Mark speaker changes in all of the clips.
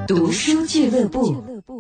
Speaker 1: 读书俱乐部。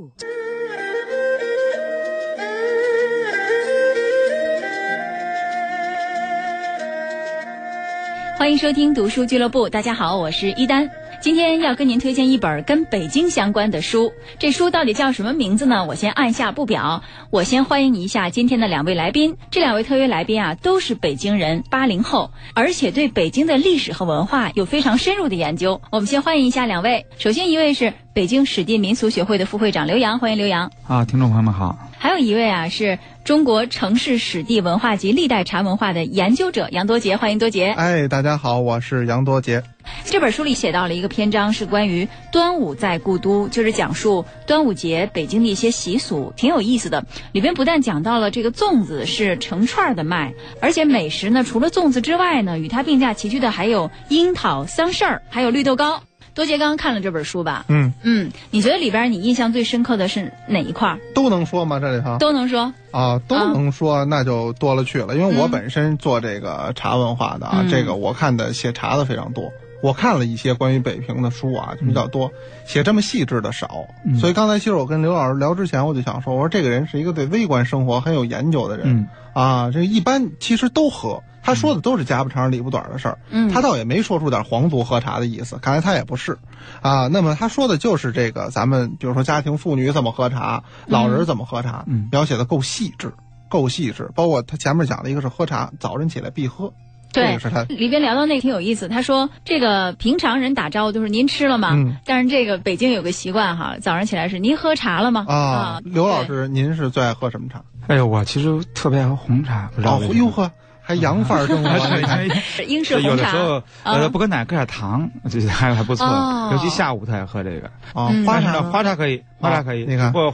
Speaker 1: 欢迎收听读书俱乐部，大家好，我是一丹。今天要跟您推荐一本跟北京相关的书，这书到底叫什么名字呢？我先按下不表。我先欢迎一下今天的两位来宾，这两位特约来宾啊，都是北京人，80后，而且对北京的历史和文化有非常深入的研究。我们先欢迎一下两位。首先一位是北京史地民俗学会的副会长刘洋，欢迎刘洋。
Speaker 2: 听众朋友们好。
Speaker 1: 还有一位啊是中国城市史地文化及历代茶文化的研究者杨多杰，欢迎多杰。
Speaker 3: 大家好，我是杨多杰。
Speaker 1: 这本书里写到了一个篇章，是关于端午在故都，就是讲述端午节北京的一些习俗，挺有意思的。里边不但讲到了这个粽子是成串的卖，而且美食呢，除了粽子之外呢，与它并驾齐驱的还有樱桃、桑葚儿，还有绿豆糕。多杰刚刚看了这本书吧？你觉得里边你印象最深刻的是哪一块？
Speaker 3: 都能说吗？这里头
Speaker 1: 都能说
Speaker 3: 啊，都能说，那就多了去了。因为我本身做这个茶文化的这个我看的写茶的非常多。我看了一些关于北平的书啊，就比较多，写这么细致的少。所以刚才其实我跟刘老师聊之前，我就想说，我说这个人是一个对微观生活很有研究的人。这一般其实都喝。他说的都是家不长里不短的事儿，他倒也没说出点皇族喝茶的意思，看来他也不是啊。那么他说的就是这个咱们比如说家庭妇女怎么喝茶，老人怎么喝茶，描写的够细致。包括他前面讲了一个是喝茶早晨起来必喝，
Speaker 1: 对，
Speaker 3: 是他
Speaker 1: 里边聊到那个挺有意思。他说这个平常人打招呼都是您吃了吗？但是这个北京有个习惯哈，早上起来是您喝茶了吗？
Speaker 3: 刘老师，您是最爱喝什么茶？
Speaker 2: 我其实特别爱喝红茶，不知道
Speaker 3: 哟呵。还洋范儿生活，
Speaker 1: 英式红茶，
Speaker 2: 有的时候不跟奶搁点糖，这还不错。尤其下午他也喝这个。
Speaker 3: 花茶
Speaker 2: 可以，你看，不过